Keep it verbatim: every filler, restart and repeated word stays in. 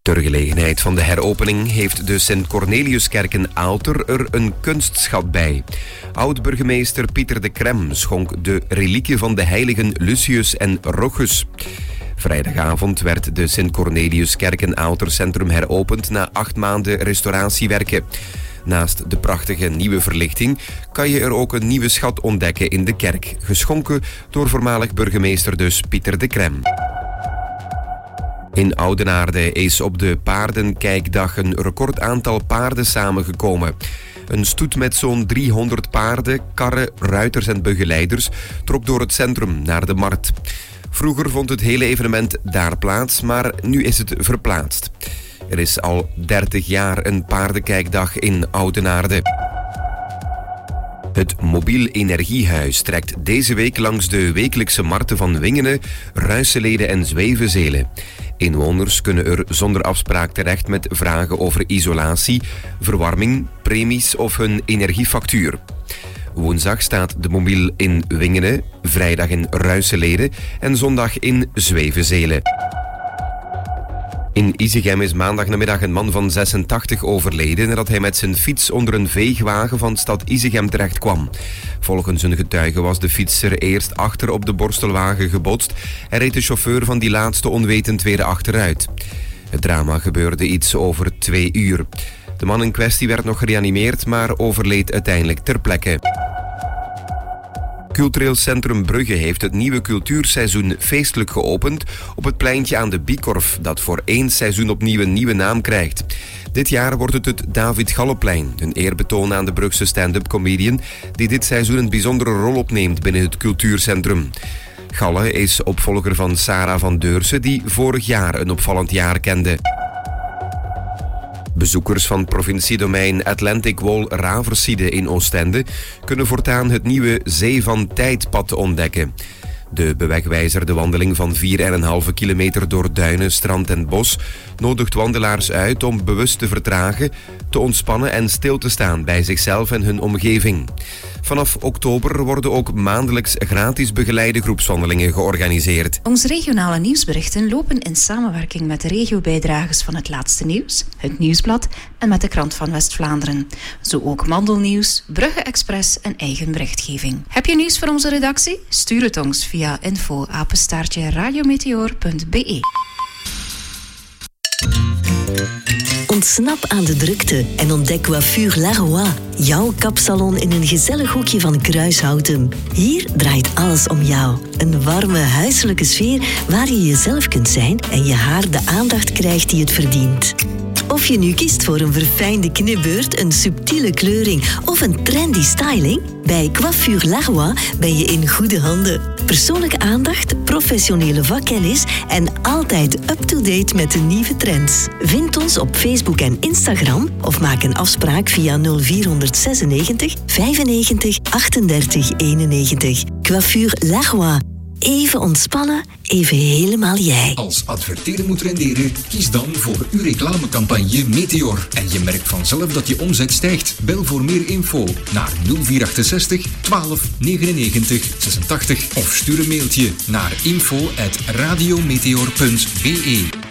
Ter gelegenheid van de heropening heeft de Sint-Corneliuskerk in Aalter er een kunstschat bij. Oud-burgemeester Pieter de Crem schonk de relieken van de heiligen Lucius en Rochus. Vrijdagavond werd de Sint-Corneliuskerk in Aalter Centrum heropend na acht maanden restauratiewerken. Naast de prachtige nieuwe verlichting kan je er ook een nieuwe schat ontdekken in de kerk, geschonken door voormalig burgemeester dus Pieter de Crem. In Oudenaarde is op de paardenkijkdag een recordaantal paarden samengekomen. Een stoet met zo'n driehonderd paarden, karren, ruiters en begeleiders trok door het centrum naar de markt. Vroeger vond het hele evenement daar plaats, maar nu is het verplaatst. Er is al dertig jaar een paardenkijkdag in Oudenaarde. Het Mobiel Energiehuis trekt deze week langs de wekelijkse markten van Wingene, Ruisselede en Zwevenzelen. Inwoners kunnen er zonder afspraak terecht met vragen over isolatie, verwarming, premies of hun energiefactuur. Woensdag staat de mobiel in Wingene, vrijdag in Ruisselede en zondag in Zwevenzelen. In Izegem is maandagnamiddag een man van zesentachtig overleden nadat hij met zijn fiets onder een veegwagen van stad Izegem terecht kwam. Volgens een getuige was de fietser eerst achter op de borstelwagen gebotst en reed de chauffeur van die laatste onwetend weer achteruit. Het drama gebeurde iets over twee uur. De man in kwestie werd nog gereanimeerd, maar overleed uiteindelijk ter plekke. Cultureel Centrum Brugge heeft het nieuwe cultuurseizoen feestelijk geopend op het pleintje aan de Bikorf, dat voor één seizoen opnieuw een nieuwe naam krijgt. Dit jaar wordt het het David Galleplein, een eerbetoon aan de Brugse stand-up comedian die dit seizoen een bijzondere rol opneemt binnen het cultuurcentrum. Galle is opvolger van Sarah van Deursen, die vorig jaar een opvallend jaar kende. Bezoekers van provinciedomein Atlantic Wall Raverside in Oostende kunnen voortaan het nieuwe Zee van Tijdpad ontdekken. De bewegwijzer, de wandeling van vier komma vijf kilometer door duinen, strand en bos, nodigt wandelaars uit om bewust te vertragen, te ontspannen en stil te staan bij zichzelf en hun omgeving. Vanaf oktober worden ook maandelijks gratis begeleide groepswandelingen georganiseerd. Onze regionale nieuwsberichten lopen in samenwerking met de regiobijdragers van Het Laatste Nieuws, Het Nieuwsblad en met de Krant van West-Vlaanderen. Zo ook Mandelnieuws, Brugge Express en eigen berichtgeving. Heb je nieuws voor onze redactie? Stuur het ons via info apenstaartje radiometeor punt b e. Ontsnap aan de drukte en ontdek Coiffure Laroy, jouw kapsalon in een gezellig hoekje van Kruishouten. Hier draait alles om jou. Een warme, huiselijke sfeer waar je jezelf kunt zijn en je haar de aandacht krijgt die het verdient. Of je nu kiest voor een verfijnde knipbeurt, een subtiele kleuring of een trendy styling, bij Coiffure Laroy ben je in goede handen. Persoonlijke aandacht, professionele vakkennis en altijd up-to-date met de nieuwe trends. Vind ons op Facebook en Instagram of maak een afspraak via nul vier zesennegentig vijfennegentig achtendertig eenennegentig. Coiffure Laroy. Even ontspannen, even helemaal jij. Als adverteren moet renderen, kies dan voor uw reclamecampagne Meteor. En je merkt vanzelf dat je omzet stijgt. Bel voor meer info naar nul vier achtenzestig twaalf negenennegentig zesentachtig of stuur een mailtje naar info at radiometeor punt b e.